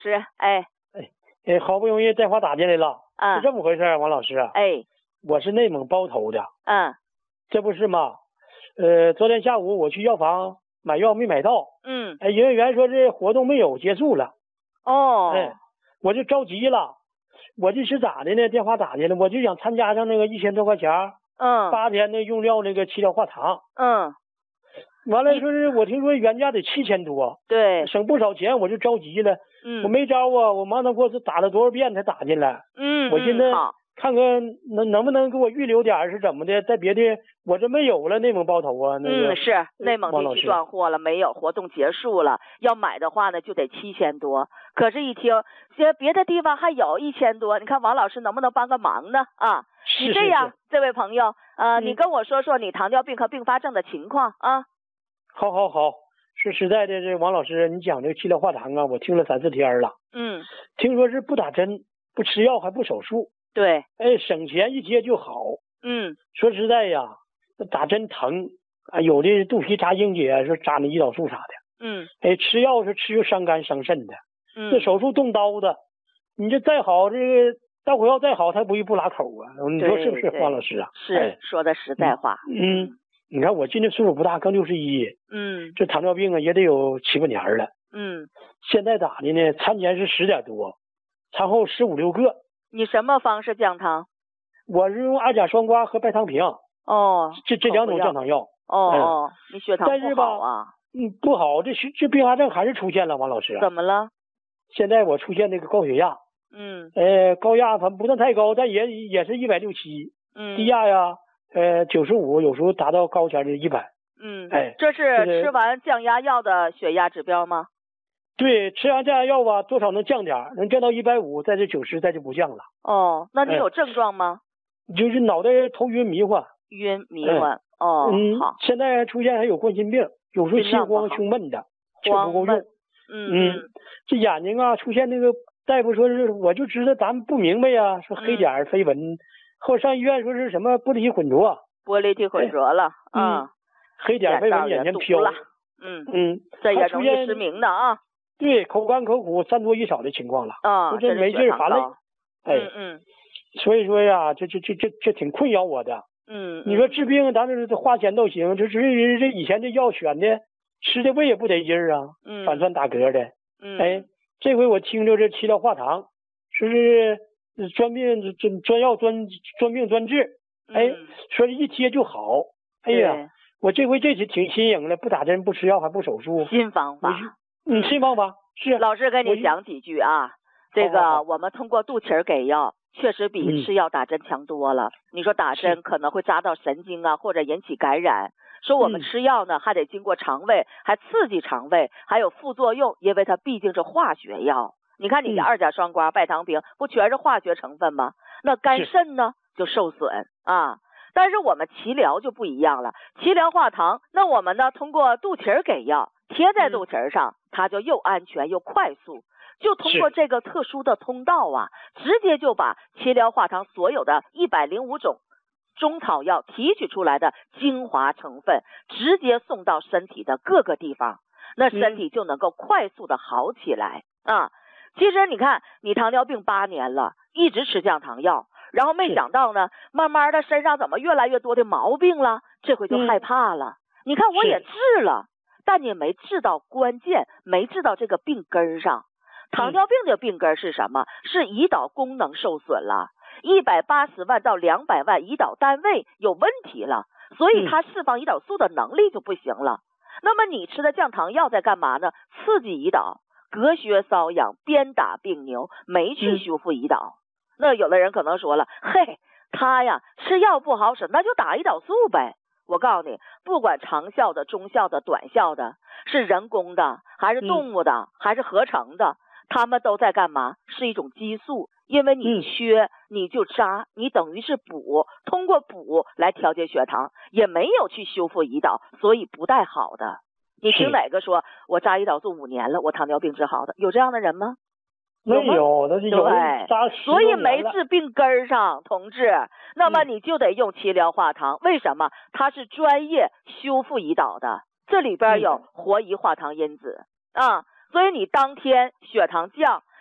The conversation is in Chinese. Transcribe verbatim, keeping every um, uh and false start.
是，哎， 哎，哎，好不容易电话打进来了， 嗯， 是这么回事，王老师。 哎， 我是内蒙包头的。 嗯， 这不是吗？呃，昨天下午我去药房买药没买到， 嗯， 哎，营业员说这活动没有，结束了。 哦， 哎，我就着急了，我这是咋的呢？电话打进来，我就想参加上那个一千多块钱， 嗯， 八天的用料那个气疗化糖。 嗯， 完了说是我听说原价得七千多， 对， 省不少钱，我就着急了。 嗯， 我没招啊，我忙他给我打了多少遍才打进来。 嗯， 我现在好， 看看能能不能给我预留点是怎么的，在别的我这没有了，内蒙包头啊。那个、 嗯，是内蒙地区断货了，没有，活动结束了，要买的话呢就得七千多。可是，一听这别的地方还有一千多，你看王老师能不能帮个忙呢？啊， 是你这样， 是是这位朋友，呃， 嗯、 你跟我说说你糖尿病和并发症的情况啊。 好好好，说实在的，这王老师，你讲这个气疗化糖啊，我听了三四天了。 嗯， 听说是不打针、不吃药还不手术。 对， 哎，省钱一接就好。 嗯， 说实在呀，打针疼啊，有的肚皮扎硬结，说扎那胰岛素啥的。 嗯， 哎，吃药是吃就伤肝伤肾的。 嗯， 这手术动刀子，你这再好，这个大火药再好，它不一不拉口啊？你说是不是，王老师啊？ 是、哎、说的实在话。 嗯，嗯你看我今年岁数不大，刚六十一。 嗯， 这糖尿病啊也得有七八年了。 嗯， 现在咋的呢？餐前是十点多，餐后十五六个。 你什么方式降糖？ 我是用阿甲双胍和拜糖平。 哦， 这这两种降糖药。 哦、 嗯、 哦，你血糖不好啊？ 嗯，不好，这这并发症还是出现了，王老师。 怎么了？ 现在我出现那个高血压。 嗯。 呃，高压反正不算太高，但也也是一百六七。 嗯。 低压呀，呃，九十五，有时候达到高前的一百。 嗯。 哎， 这是吃完降压药的血压指标吗？ 对，吃完降压药吧，多少能降点，能降到一百五，再就九十，再就不降了。 哦，那你有症状吗？ 哎、就是脑袋头晕迷幻。 晕迷幻。哎、哦。 嗯。 好。 现在出现还有冠心病，有时候心慌胸闷的，气不够用。 嗯嗯。这眼睛啊，出现那个大夫说是，我就知道咱们不明白呀，说黑点飞蚊，嗯、后上医院说是什么玻璃体混浊。 玻璃体混浊了。 哎、嗯。黑点飞蚊，眼睛飘。 嗯嗯。 这也容易失明的啊。 对，口干口苦，三多一少的情况了。 啊， 这没劲儿，乏累。哎， 嗯嗯。 所以说呀，这这这这这挺困扰我的。 嗯。 你说治病，咱这花钱都行，这至于这以前这药选的，吃的胃也不得劲儿啊。 嗯。 反酸打嗝的。 嗯。 哎，这回我听着这气疗化糖，说是专病专专药专专病专治。哎， 嗯、 说是一贴就好。哎呀，我这回这次挺新颖了，不打针，不吃药，还不手术。 新方法。 嗯，新方法是。 老师跟你讲几句啊，这个好好好我们通过肚脐儿给药，确实比吃药打针强多了。嗯、你说打针可能会扎到神经啊，或者引起感染。说我们吃药呢，还得经过肠胃，还刺激肠胃，还有副作用，因为它毕竟是化学药。你看你的二甲双胍、拜糖平，不全是化学成分吗？那肝肾呢就受损啊。但是我们脐疗就不一样了，脐疗化糖，那我们呢通过肚脐儿给药，贴在肚脐上，嗯、它就又安全又快速，就通过这个特殊的通道啊，直接就把脐疗化糖所有的一百零五种中草药提取出来的精华成分，直接送到身体的各个地方，那身体就能够快速的好起来、嗯、啊。其实你看，你糖尿病八年了，一直吃降糖药。然后没想到呢，慢慢的身上怎么越来越多的毛病了？这回就害怕了。嗯、你看我也治了，但你没治到关键，没治到这个病根上。糖尿病的病根是什么？是胰岛功能受损了，一百八十万到两百万胰岛单位有问题了，所以它释放胰岛素的能力就不行了。嗯、那么你吃的降糖药在干嘛呢？刺激胰岛，隔靴搔痒，鞭打病牛，没去修复胰岛。嗯那有的人可能说了，嘿，他呀吃药不好使，那就打胰岛素呗。我告诉你，不管长效的、中效的、短效的，是人工的还是动物的、嗯、还是合成的，他们都在干嘛？是一种激素，因为你缺、嗯、你就扎，你等于是补，通过补来调节血糖，也没有去修复胰岛，所以不带好的。你听哪个说我扎胰岛素五年了，我糖尿病治好的？有这样的人吗？ 没有，那是有人扎十多年了， 所以没治病根上，同志。那么你就得用脐疗化糖，嗯、为什么？它是专业修复胰岛的，这里边有活胰化糖因子、嗯、啊。 所以你当天血糖降，